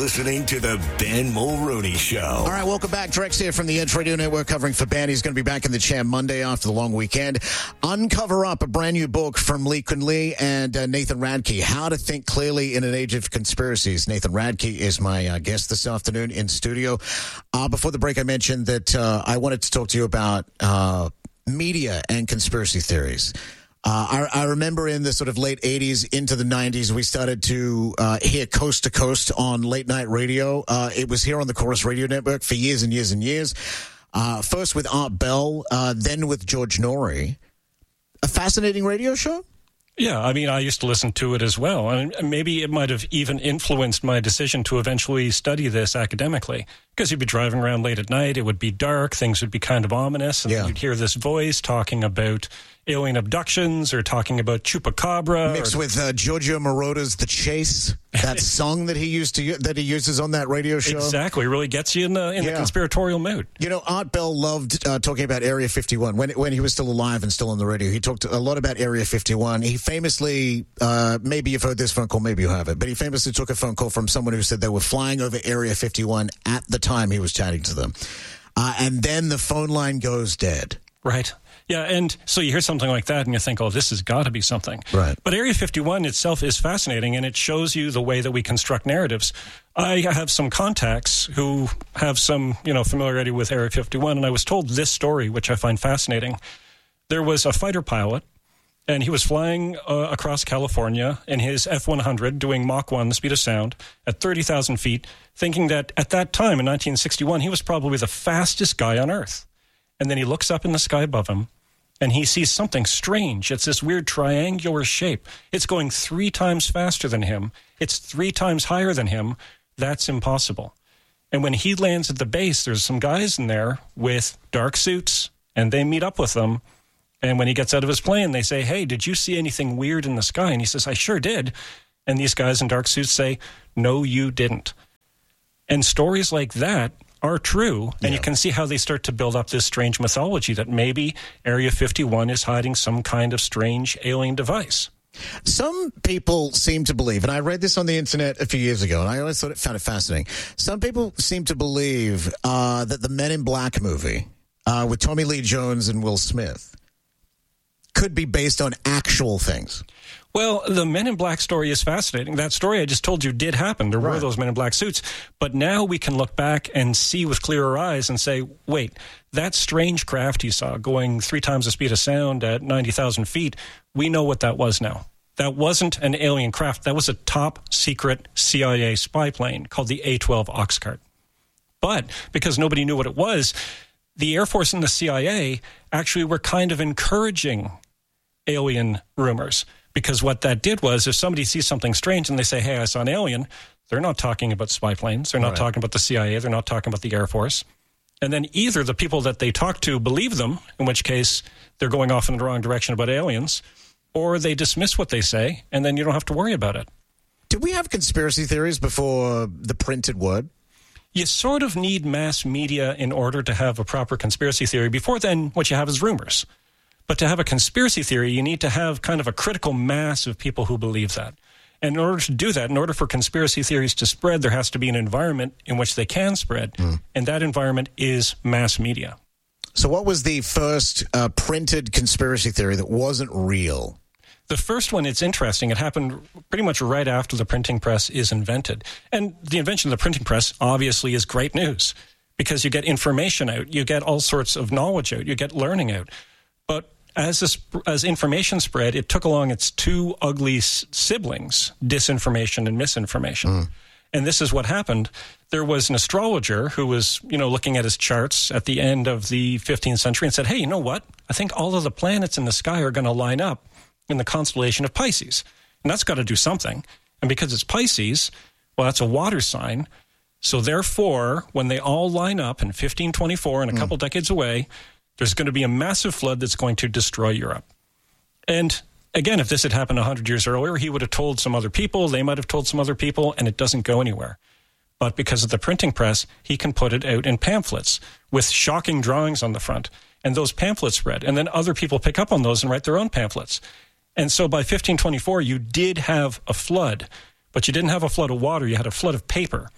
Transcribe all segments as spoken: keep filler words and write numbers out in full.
listening to the Ben Mulroney Show. All right, welcome back. Drex here from the Edge Radio Network covering for Ben. He's going to be back in the chair Monday after the long weekend. Uncover Up, a brand new book from Lee Kun Lee and uh, Nathan Radke, How to Think Clearly in an Age of Conspiracies. Nathan Radke is my uh, guest this afternoon in studio. Uh, before the break, I mentioned that uh, I wanted to talk to you about uh, media and conspiracy theories. Uh, I, I remember in the sort of late eighties into the nineties, we started to uh, hear Coast to Coast on late night radio. Uh, it was here on the Chorus Radio Network for years and years and years. Uh, first with Art Bell, uh, then with George Norrie. A fascinating radio show? Yeah, I mean, I used to listen to it as well. And maybe it might have even influenced my decision to eventually study this academically. Because you'd be driving around late at night, it would be dark, things would be kind of ominous, and yeah. you'd hear this voice talking about alien abductions or talking about chupacabra. Mixed or... with uh, Giorgio Moroder's The Chase, that song that he used to that he uses on that radio show. Exactly, it really gets you in the in yeah. the conspiratorial mood. You know, Art Bell loved uh, talking about Area fifty-one. When when he was still alive and still on the radio, he talked a lot about Area fifty-one. He famously, uh, maybe you've heard this phone call, maybe you haven't, but he famously took a phone call from someone who said they were flying over Area fifty-one at the time he was chatting to them. Uh, and then the phone line goes dead. Right. Yeah, and so you hear something like that and you think, oh, this has got to be something. Right. But Area fifty-one itself is fascinating, and it shows you the way that we construct narratives. I have some contacts who have some, you know, familiarity with Area fifty-one, and I was told this story, which I find fascinating. There was a fighter pilot, and he was flying uh, across California in his F one hundred, doing Mach one, the speed of sound, at thirty thousand feet, thinking that at that time, in nineteen sixty-one, he was probably the fastest guy on Earth. And then he looks up in the sky above him, and he sees something strange. It's this weird triangular shape. It's going three times faster than him. It's three times higher than him. That's impossible. And when he lands at the base, there's some guys in there with dark suits, and they meet up with them. And when he gets out of his plane, they say, hey, did you see anything weird in the sky? And he says, I sure did. And these guys in dark suits say, no, you didn't. And stories like that are true, and yeah. you can see how they start to build up this strange mythology that maybe Area fifty-one is hiding some kind of strange alien device. Some people seem to believe, and I read this on the internet a few years ago, and I always thought it found it fascinating. Some people seem to believe uh, that the Men in Black movie uh, with Tommy Lee Jones and Will Smith could be based on actual things. Well, the Men in Black story is fascinating. That story I just told you did happen. There right. were those Men in Black suits. But now we can look back and see with clearer eyes and say, wait, that strange craft you saw going three times the speed of sound at ninety thousand feet, we know what that was now. That wasn't an alien craft. That was a top secret C I A spy plane called the A twelve Oxcart. But because nobody knew what it was, the Air Force and the C I A actually were kind of encouraging alien rumors. Because what that did was, if somebody sees something strange and they say, hey, I saw an alien, they're not talking about spy planes. They're not right. talking about the C I A. They're not talking about the Air Force. And then either the people that they talk to believe them, in which case they're going off in the wrong direction about aliens, or they dismiss what they say, and then you don't have to worry about it. Did we have conspiracy theories before the printed word? You sort of need mass media in order to have a proper conspiracy theory. Before then, what you have is rumors. But to have a conspiracy theory, you need to have kind of a critical mass of people who believe that. And in order to do that, in order for conspiracy theories to spread, there has to be an environment in which they can spread. Mm. And that environment is mass media. So what was the first uh, printed conspiracy theory that wasn't real? The first one, it's interesting. It happened pretty much right after the printing press is invented. And the invention of the printing press obviously is great news because you get information out. You get all sorts of knowledge out. You get learning out. But as this, as information spread, it took along its two ugly s- siblings, disinformation and misinformation. Mm. And this is what happened. There was an astrologer who was, you know, looking at his charts at the end of the fifteenth century and said, hey, you know what? I think all of the planets in the sky are going to line up in the constellation of Pisces. And that's got to do something. And because it's Pisces, well, that's a water sign. So therefore, when they all line up in fifteen twenty-four and a mm. couple decades away, there's going to be a massive flood that's going to destroy Europe. And again, if this had happened one hundred years earlier, he would have told some other people, they might have told some other people, and it doesn't go anywhere. But because of the printing press, he can put it out in pamphlets with shocking drawings on the front. And those pamphlets spread. And then other people pick up on those and write their own pamphlets. And so by fifteen twenty-four, you did have a flood, but you didn't have a flood of water, you had a flood of paper.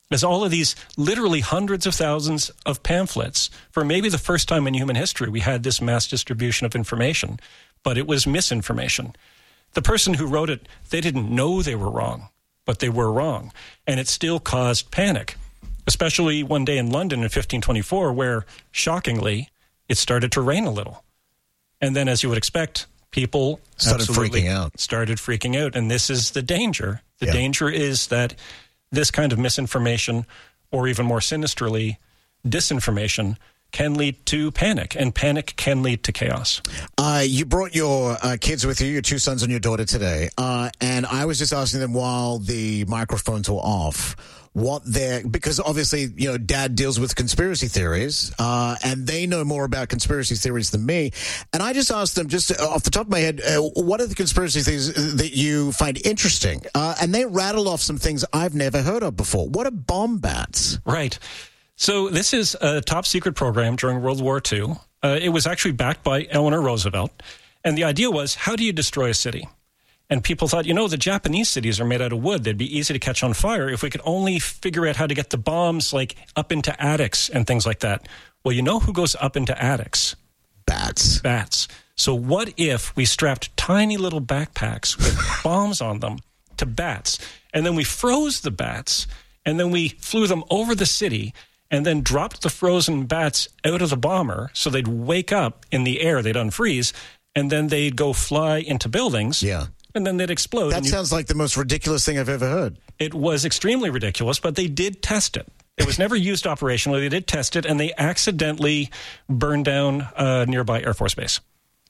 There's all of these literally hundreds of thousands of pamphlets. For maybe the first time in human history, we had this mass distribution of information, but it was misinformation. The person who wrote it, they didn't know they were wrong, but they were wrong. And it still caused panic, especially one day in London in fifteen twenty-four, where, shockingly, it started to rain a little. And then, as you would expect, people started freaking out. Started freaking out. And this is the danger. The yeah. danger is that this kind of misinformation, or even more sinisterly, disinformation, can lead to panic, and panic can lead to chaos. Uh, you brought your uh, kids with you, your two sons and your daughter today, uh, and I was just asking them while the microphones were off, what they're, because obviously, you know, Dad deals with conspiracy theories, uh, and they know more about conspiracy theories than me, and I just asked them, just off the top of my head, uh, what are the conspiracy theories that you find interesting? Uh, and they rattled off some things I've never heard of before. What are bomb bats? Right. So this is a top secret program during World War Two. Uh, it was actually backed by Eleanor Roosevelt. And the idea was, how do you destroy a city? And people thought, you know, the Japanese cities are made out of wood. They'd be easy to catch on fire if we could only figure out how to get the bombs like up into attics and things like that. Well, you know who goes up into attics? Bats. Bats. So what if we strapped tiny little backpacks with bombs on them to bats, and then we froze the bats, and then we flew them over the city, and then dropped the frozen bats out of the bomber so they'd wake up in the air, they'd unfreeze, and then they'd go fly into buildings. Yeah. And then they'd explode. That sounds you, like the most ridiculous thing I've ever heard. It was extremely ridiculous, but they did test it. It was never used operationally. They did test it, and they accidentally burned down a nearby Air Force base.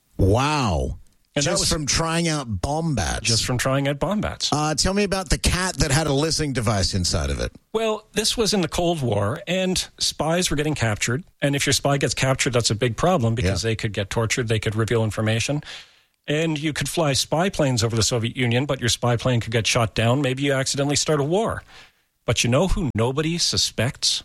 Wow. And just that was from trying out bomb bats. Just from trying out bomb bats. Uh, tell me about the cat that had a listening device inside of it. Well, this was in the Cold War, and spies were getting captured. And if your spy gets captured, that's a big problem because yeah. they could get tortured, they could reveal information. And you could fly spy planes over the Soviet Union, but your spy plane could get shot down. Maybe you accidentally start a war. But you know who nobody suspects?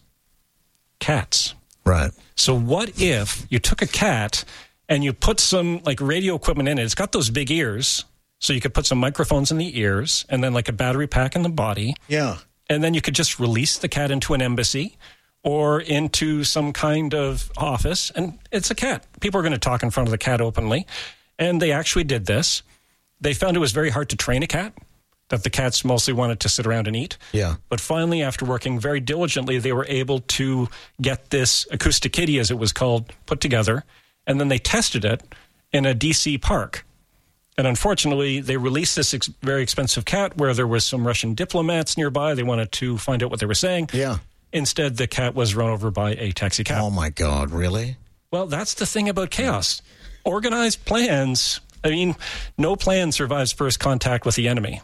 Cats. Right. So what if you took a cat and you put some like radio equipment in it? It's got those big ears, so you could put some microphones in the ears and then like a battery pack in the body. Yeah. And then you could just release the cat into an embassy or into some kind of office, and it's a cat. People are going to talk in front of the cat openly. And they actually did this. They found it was very hard to train a cat, that the cats mostly wanted to sit around and eat. Yeah. But finally, after working very diligently, they were able to get this acoustic kitty, as it was called, put together. And then they tested it in a D C park. And unfortunately, they released this ex- very expensive cat where there was some Russian diplomats nearby. They wanted to find out what they were saying. Yeah. Instead, the cat was run over by a taxi cab. Oh, my God. Really? Well, that's the thing about chaos. Organized plans. I mean, no plan survives first contact with the enemy.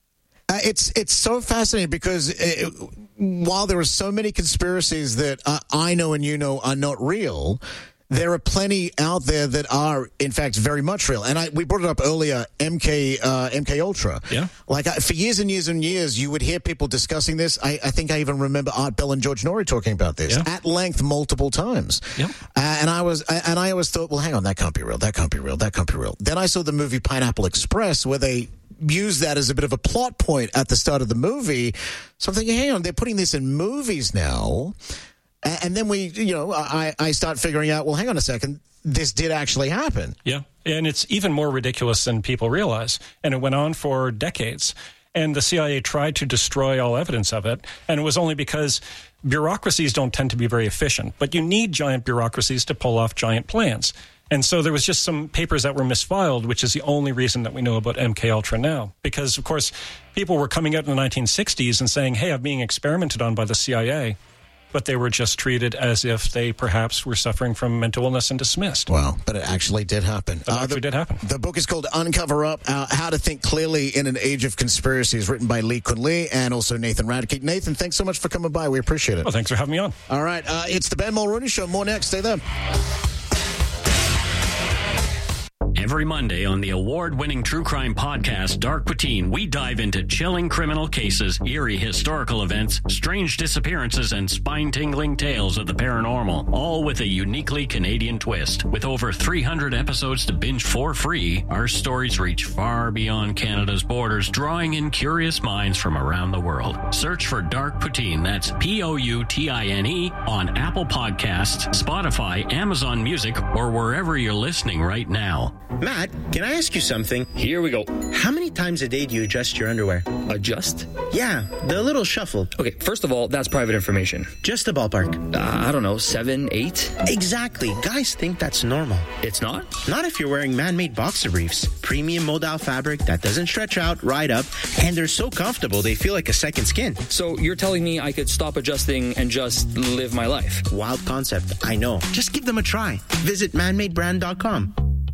Uh, it's it's so fascinating because it, while there are so many conspiracies that uh, I know and you know are not real, there are plenty out there that are, in fact, very much real. And I, we brought it up earlier, M K uh, M K Ultra. Yeah. Like, uh, for years and years and years, you would hear people discussing this. I, I think I even remember Art Bell and George Norrie talking about this yeah. at length multiple times. Yep. Uh, and I was, and I always thought, well, hang on, that can't be real. That can't be real. That can't be real. Then I saw the movie Pineapple Express, where they use that as a bit of a plot point at the start of the movie. So I'm thinking, hang on, they're putting this in movies now. And then we, you know, I, I start figuring out, well, hang on a second, this did actually happen. Yeah, and it's even more ridiculous than people realize. And it went on for decades. And the C I A tried to destroy all evidence of it. And it was only because bureaucracies don't tend to be very efficient. But you need giant bureaucracies to pull off giant plans. And so there was just some papers that were misfiled, which is the only reason that we know about M K Ultra now. Because, of course, people were coming out in the nineteen sixties and saying, hey, I'm being experimented on by the C I A. But they were just treated as if they perhaps were suffering from mental illness and dismissed. Wow, but it actually did happen. It uh, actually the, did happen. The book is called Uncover Up, uh, How to Think Clearly in an Age of Conspiracies, written by Lee Kun Lee and also Nathan Radke. Nathan, thanks so much for coming by. We appreciate it. Well, thanks for having me on. All right, uh, it's the Ben Mulroney Show. More next. Stay there. Every Monday on the award-winning true crime podcast, Dark Poutine, we dive into chilling criminal cases, eerie historical events, strange disappearances, and spine-tingling tales of the paranormal, all with a uniquely Canadian twist. With over three hundred episodes to binge for free, our stories reach far beyond Canada's borders, drawing in curious minds from around the world. Search for Dark Poutine, that's P O U T I N E, on Apple Podcasts, Spotify, Amazon Music, or wherever you're listening right now. Matt, can I ask you something? Here we go. How many times a day do you adjust your underwear? Adjust? Yeah, the little shuffle. Okay, first of all, that's private information. Just a ballpark. Uh, I don't know, seven, eight? Exactly. Guys think that's normal. It's not? Not if you're wearing man-made boxer briefs. Premium modal fabric that doesn't stretch out, ride up, and they're so comfortable they feel like a second skin. So you're telling me I could stop adjusting and just live my life? Wild concept, I know. Just give them a try. Visit man made brand dot com.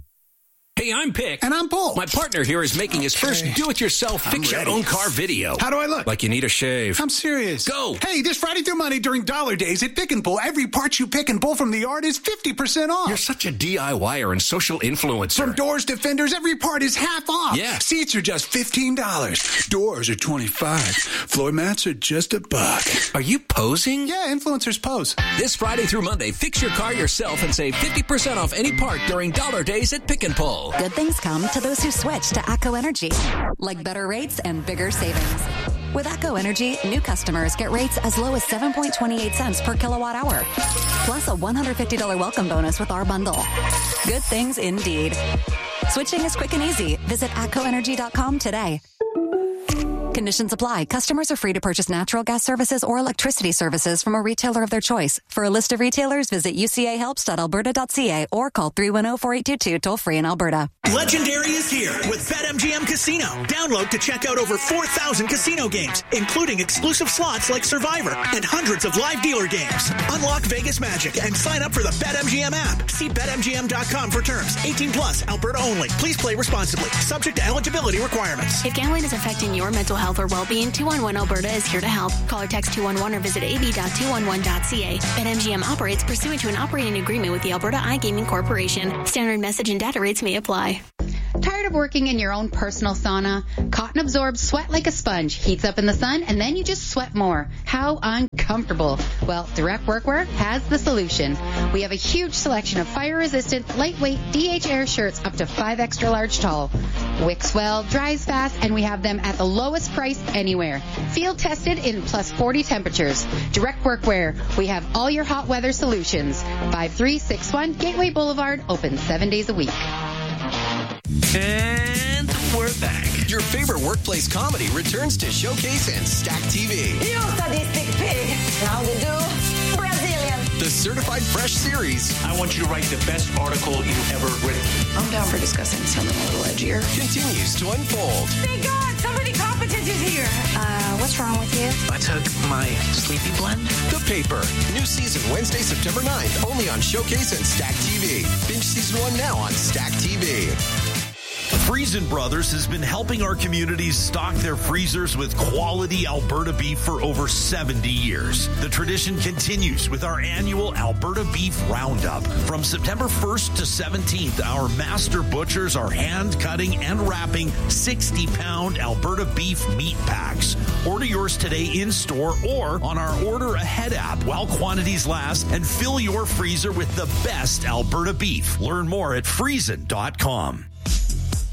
Hey, I'm Pick. And I'm Paul. My partner here is making his first do-it-yourself fix-your-own-car video. How do I look? Like you need a shave. I'm serious. Go. Hey, this Friday through Monday during Dollar Days at Pick and Pull, every part you pick and pull from the yard is fifty percent off. You're such a DIYer and social influencer. From doors to fenders, every part is half off. Yeah. Seats are just fifteen dollars. Doors are twenty-five dollars. Floor mats are just a buck. Are you posing? Yeah, influencers pose. This Friday through Monday, fix your car yourself and save fifty percent off any part during Dollar Days at Pick and Pull. Good things come to those who switch to ACO Energy, like better rates and bigger savings. With ACO Energy, new customers get rates as low as seven point two eight cents per kilowatt hour, plus a one hundred fifty dollars welcome bonus with our bundle. Good things indeed. Switching is quick and easy. Visit A C O energy dot com today. Conditions apply. Customers are free to purchase natural gas services or electricity services from a retailer of their choice. For a list of retailers, visit u c a helps dot alberta dot c a or call three one zero, four eight two two, toll free in Alberta. Legendary is here with BetMGM Casino. Download to check out over four thousand casino games, including exclusive slots like Survivor and hundreds of live dealer games. Unlock Vegas magic and sign up for the BetMGM app. See bet M G M dot com for terms. eighteen plus, Alberta only. Please play responsibly. Subject to eligibility requirements. If gambling is affecting your mental health or well-being, two one one Alberta is here to help. Call or text two one one or visit a b dot two one one dot c a. BetMGM operates pursuant to an operating agreement with the Alberta iGaming Corporation. Standard message and data rates may apply. Tired of working in your own personal sauna? Cotton absorbs sweat like a sponge, heats up in the sun, and then you just sweat more. How uncomfortable. Well, Direct Workwear has the solution. We have a huge selection of fire-resistant, lightweight D H Air shirts up to five extra large tall. Wicks well, dries fast, and we have them at the lowest price anywhere. Field tested in plus forty temperatures. Direct Workwear. We have all your hot weather solutions. five three six one Gateway Boulevard, open seven days a week. And we're back. Your favorite workplace comedy returns to Showcase and Stack T V. You sadistic pig. How to do? Brazilian. The Certified Fresh series. I want you to write the best article you've ever written. I'm down for discussing something a little edgier. Continues to unfold. Thank God, somebody competent is here. Uh, what's wrong with you? I took my sleepy blend. The Paper. New season Wednesday, September ninth. Only on Showcase and Stack T V. Binge season one now on Stack T V. Friesen Brothers has been helping our communities stock their freezers with quality Alberta beef for over seventy years. The tradition continues with our annual Alberta Beef Roundup. From September first to seventeenth, our master butchers are hand-cutting and wrapping sixty-pound Alberta beef meat packs. Order yours today in-store or on our Order Ahead app while quantities last, and fill your freezer with the best Alberta beef. Learn more at friesen dot com.